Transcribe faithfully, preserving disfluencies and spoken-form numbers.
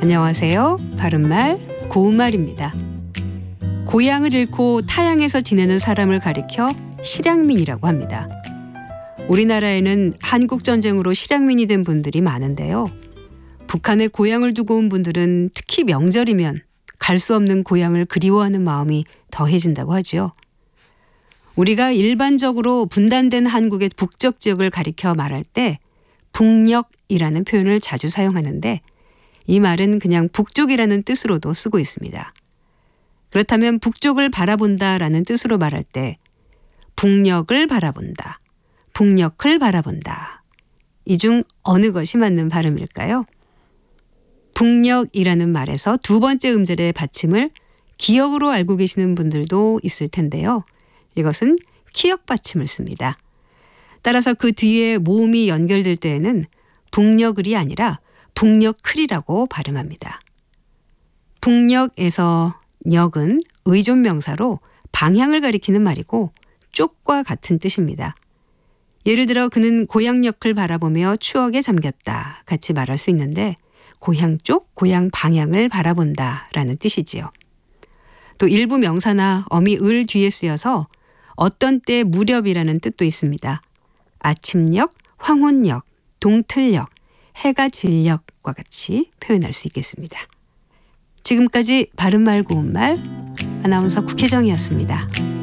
안녕하세요. 바른말 고운말입니다. 고향을 잃고 타향에서 지내는 사람을 가리켜 실향민이라고 합니다. 우리나라에는 한국전쟁으로 실향민이 된 분들이 많은데요. 북한에 고향을 두고 온 분들은 특히 명절이면 갈 수 없는 고향을 그리워하는 마음이 더해진다고 하죠. 우리가 일반적으로 분단된 한국의 북쪽 지역을 가리켜 말할 때 북녘이라는 표현을 자주 사용하는데 이 말은 그냥 북쪽이라는 뜻으로도 쓰고 있습니다. 그렇다면 북쪽을 바라본다라는 뜻으로 말할 때 북녘을 바라본다, 북녘을 바라본다. 이 중 어느 것이 맞는 발음일까요? 북녘이라는 말에서 두 번째 음절의 받침을 기역으로 알고 계시는 분들도 있을 텐데요. 이것은 키역 받침을 씁니다. 따라서 그 뒤에 모음이 연결될 때에는 북녘을이 아니라 북녘클이라고 발음합니다. 북녘에서 녘은 의존명사로 방향을 가리키는 말이고 쪽과 같은 뜻입니다. 예를 들어 그는 고향녘을 바라보며 추억에 잠겼다 같이 말할 수 있는데 고향 쪽, 고향 방향을 바라본다 라는 뜻이지요. 또 일부 명사나 어미 을 뒤에 쓰여서 어떤 때 무렵이라는 뜻도 있습니다. 아침녘, 황혼녘, 동틀녘, 해가 질녘과 같이 표현할 수 있겠습니다. 지금까지 바른말 고운말 아나운서 국혜정이었습니다.